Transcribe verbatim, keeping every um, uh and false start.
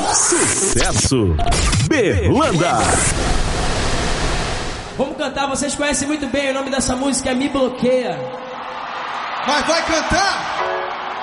Sucesso Berlanda. Vamos cantar, vocês conhecem muito bem, o nome dessa música é Me Bloqueia. Mas vai cantar?